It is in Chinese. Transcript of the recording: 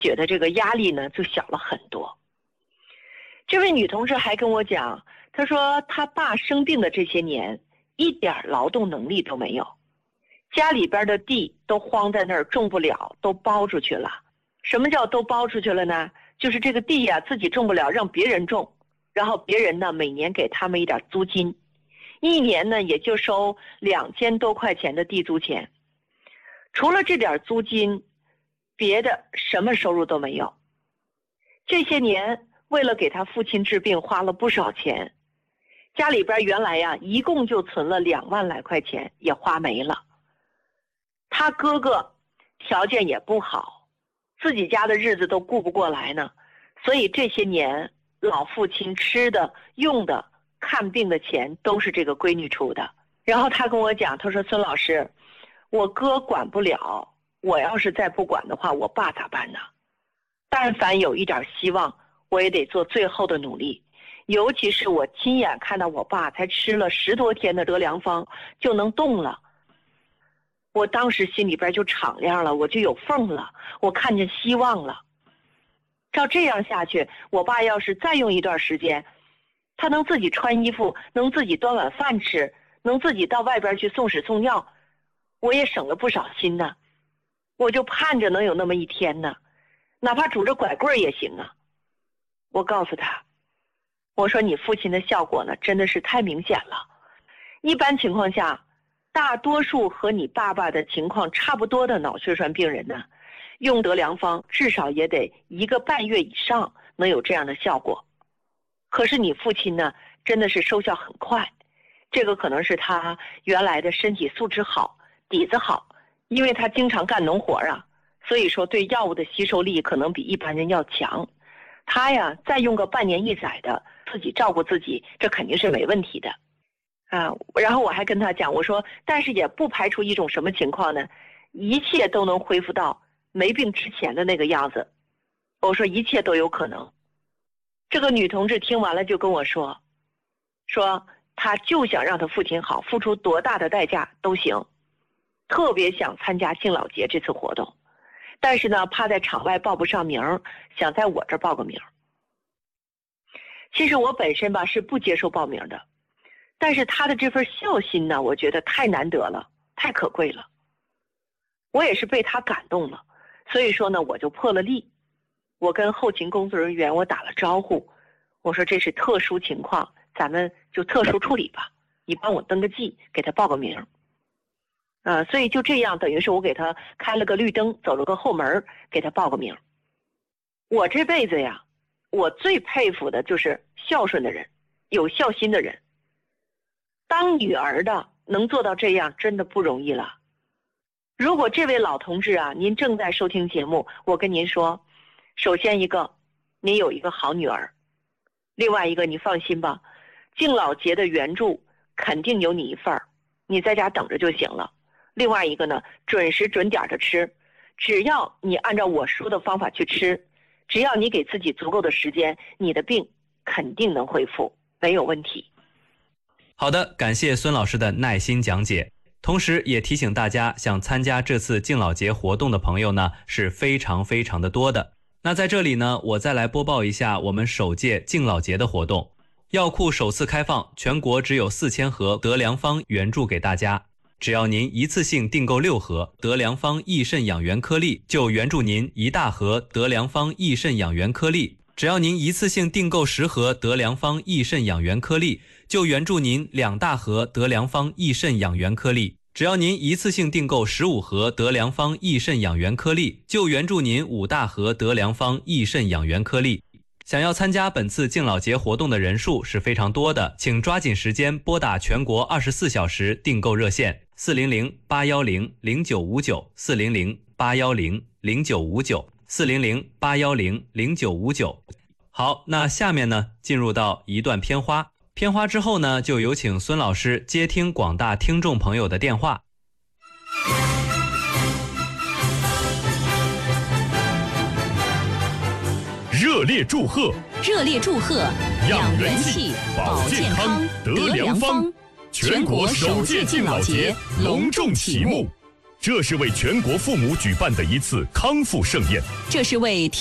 觉得这个压力呢就小了很多。这位女同志还跟我讲，她说她爸生病的这些年一点劳动能力都没有，家里边的地都荒在那儿种不了，都包出去了。什么叫都包出去了呢？就是这个地呀自己种不了，让别人种，然后别人呢每年给他们一点租金，一年呢也就收2000多块钱的地租钱，除了这点租金，别的什么收入都没有。这些年为了给他父亲治病花了不少钱，家里边原来呀一共就存了2万来块钱，也花没了。他哥哥条件也不好，自己家的日子都顾不过来呢，所以这些年老父亲吃的用的看病的钱都是这个闺女出的。然后他跟我讲，他说孙老师，我哥管不了，我要是再不管的话，我爸咋办呢？但凡有一点希望，我也得做最后的努力。尤其是我亲眼看到我爸才吃了10多天的德良方就能动了，我当时心里边就敞亮了，我就有缝了，我看见希望了。照这样下去，我爸要是再用一段时间，他能自己穿衣服，能自己端碗饭吃，能自己到外边去送屎送尿，我也省了不少心呢。我就盼着能有那么一天呢，哪怕拄着拐棍也行啊。我告诉他，我说你父亲的效果呢真的是太明显了。一般情况下，大多数和你爸爸的情况差不多的脑血栓病人呢，用德良方至少也得1个半月以上能有这样的效果。可是你父亲呢真的是收效很快，这个可能是他原来的身体素质好，底子好，因为他经常干农活啊，所以说对药物的吸收力可能比一般人要强。他呀再用个半年1载的自己照顾自己，这肯定是没问题的啊。然后我还跟他讲，我说但是也不排除一种什么情况呢，一切都能恢复到没病之前的那个样子。我说一切都有可能。这个女同志听完了就跟我说她就想让她父亲好，付出多大的代价都行，特别想参加敬老节这次活动，但是呢怕在场外报不上名，想在我这儿报个名。其实我本身吧是不接受报名的，但是她的这份孝心呢，我觉得太难得了，太可贵了。我也是被她感动了，所以说呢我就破了例。我跟后勤工作人员我打了招呼，我说这是特殊情况，咱们就特殊处理吧，你帮我登个记，给他报个名。所以就这样，等于是我给他开了个绿灯，走了个后门，给他报个名。我这辈子呀，我最佩服的就是孝顺的人，有孝心的人。当女儿的能做到这样，真的不容易了。如果这位老同志啊，您正在收听节目，我跟您说，首先一个，您有一个好女儿；另外一个，你放心吧，敬老节的援助肯定有你一份儿，你在家等着就行了。另外一个呢，准时准点的吃，只要你按照我说的方法去吃，只要你给自己足够的时间，你的病肯定能恢复，没有问题。 好的，感谢孙老师的耐心讲解。同时也提醒大家，想参加这次敬老节活动的朋友呢，是非常非常的多的。那在这里呢，我再来播报一下我们首届敬老节的活动。药库首次开放，全国只有4000盒德良方援助给大家。只要您一次性订购6盒德良方益肾养元颗粒，就援助您1大盒德良方益肾养元颗粒；只要您一次性订购10盒德良方益肾养元颗粒，就援助您2大盒德良方益肾养元颗粒；只要您一次性订购15盒德良方益肾养元颗粒，就援助您5大盒德良方益肾养元颗粒。想要参加本次敬老节活动的人数是非常多的，请抓紧时间拨打全国24小时订购热线400-810-0959，400-810-0959，400-810-0959。好，那下面呢，进入到一段片花。片花之后呢，就有请孙老师接听广大听众朋友的电话。 热烈祝贺！ 热烈祝贺！养元气，保健康，德良方，全国首届敬老节隆重启幕。 这是为全国父母举办的一次康复盛宴。 这是为